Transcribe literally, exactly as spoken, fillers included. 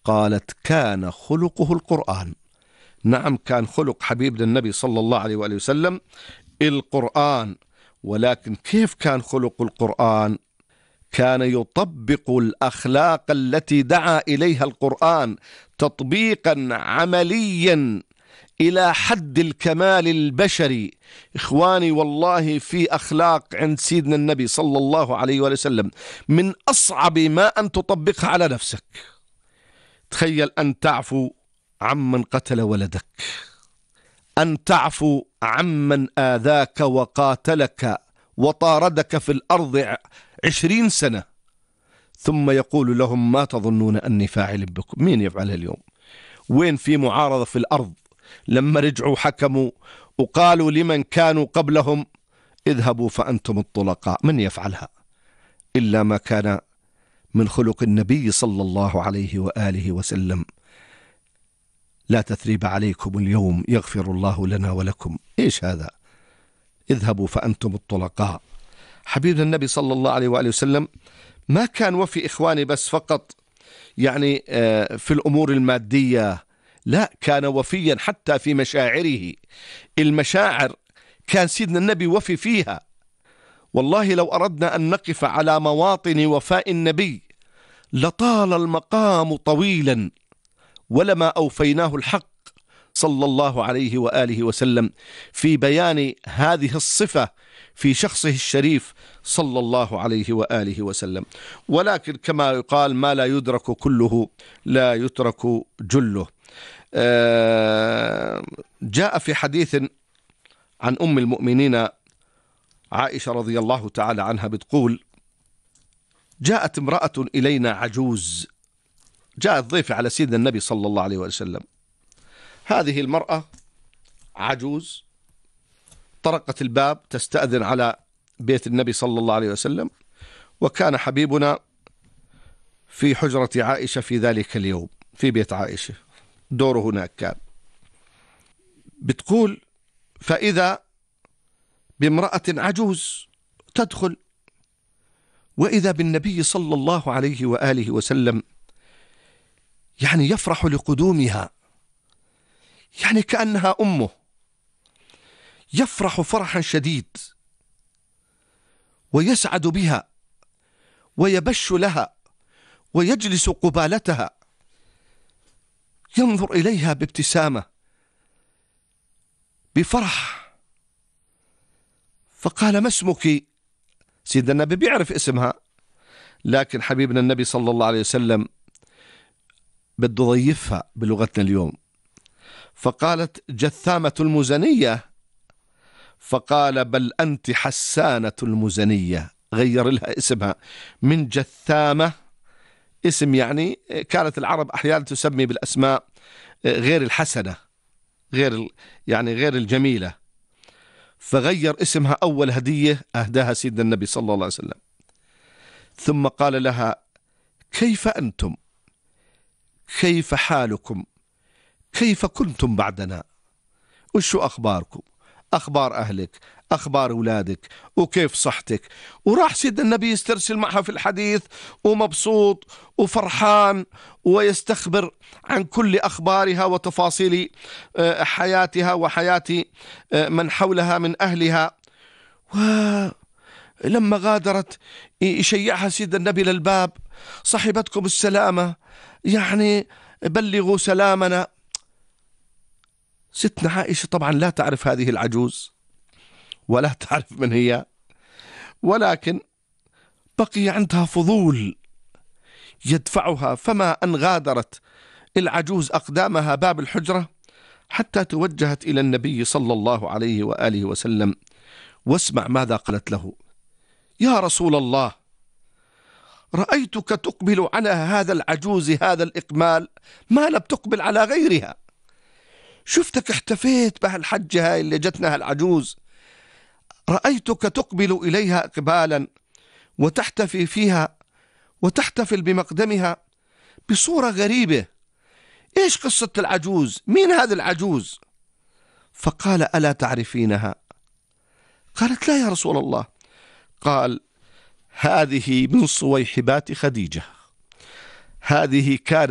قالت كان خلقه القرآن. نعم، كان خلق حبيبنا النبي صلى الله عليه وآله وسلم القرآن، ولكن كيف كان خلق القرآن؟ كان يطبق الأخلاق التي دعا إليها القرآن تطبيقا عمليا إلى حد الكمال البشري. إخواني، والله في أخلاق عند سيدنا النبي صلى الله عليه وسلم من أصعب ما أن تطبقها على نفسك. تخيل أن تعفو عمن قتل ولدك، أن تعفو عمن آذاك وقاتلك وطاردك في الأرض عشرين سنة، ثم يقول لهم ما تظنون أني فاعل بكم. مين يفعلها اليوم؟ وين في معارضة في الأرض؟ لما رجعوا حكموا وقالوا لمن كانوا قبلهم اذهبوا فأنتم الطلقاء. من يفعلها إلا ما كان من خلق النبي صلى الله عليه وآله وسلم. لا تثريب عليكم اليوم يغفر الله لنا ولكم. إيش هذا؟ اذهبوا فأنتم الطلقاء. حبيبنا النبي صلى الله عليه وآله وسلم ما كان وفي إخواني بس فقط يعني في الأمور المادية، لا، كان وفيا حتى في مشاعره. المشاعر كان سيدنا النبي وفي فيها. والله لو أردنا أن نقف على مواطن وفاء النبي لطال المقام طويلا ولما أوفيناه الحق صلى الله عليه وآله وسلم في بيان هذه الصفة في شخصه الشريف صلى الله عليه وآله وسلم. ولكن كما يقال ما لا يدرك كله لا يترك جله. جاء في حديث عن أم المؤمنين عائشة رضي الله تعالى عنها بتقول جاءت امرأة إلينا عجوز، جاءت ضيفة على سيدنا النبي صلى الله عليه وسلم. هذه المرأة عجوز طرقت الباب تستأذن على بيت النبي صلى الله عليه وسلم، وكان حبيبنا في حجرة عائشة في ذلك اليوم في بيت عائشة، دوره هناك كان. بتقول فإذا بامرأة عجوز تدخل، وإذا بالنبي صلى الله عليه وآله وسلم يعني يفرح لقدومها، يعني كأنها أمه، يفرح فرحا شديد ويسعد بها ويبش لها ويجلس قبالتها، ينظر إليها بابتسامة بفرح. فقال ما اسمك؟ سيدنا النبي بيعرف اسمها، لكن حبيبنا النبي صلى الله عليه وسلم بده يضيفها بلغتنا اليوم، فقالت جثامة المزنية، فقال بل أنت حسانة المزنية. غير لها اسمها من جثامة، اسم يعني كانت العرب أحيانا تسمي بالأسماء غير الحسنة، غير يعني غير الجميلة، فغير اسمها أول هدية أهداها سيدنا النبي صلى الله عليه وسلم. ثم قال لها كيف أنتم؟ كيف حالكم؟ كيف كنتم بعدنا؟ وشو أخباركم؟ أخبار أهلك، أخبار أولادك، وكيف صحتك؟ وراح سيدنا النبي يسترسل معها في الحديث ومبسوط وفرحان ويستخبر عن كل أخبارها وتفاصيل حياتها وحياة من حولها من أهلها. ولما غادرت يشيعها سيدنا النبي للباب صاحبتكم السلامة، يعني بلغوا سلامنا. ستنا عائشة طبعا لا تعرف هذه العجوز ولا تعرف من هي، ولكن بقي عندها فضول يدفعها، فما أن غادرت العجوز أقدامها باب الحجرة حتى توجهت إلى النبي صلى الله عليه وآله وسلم. واسمع ماذا قالت له: يا رسول الله، رأيتك تقبل على هذا العجوز هذا الإقبال ما لم تقبل على غيرها. شفتك احتفيت بهالحجة هاي اللي جتنا هالعجوز، رأيتك تقبل إليها إقبالا وتحتفي فيها وتحتفل بمقدمها بصورة غريبة. إيش قصة العجوز؟ مين هذا العجوز؟ فقال ألا تعرفينها؟ قالت لا يا رسول الله. قال هذه من صويحبات خديجة، هذه كانت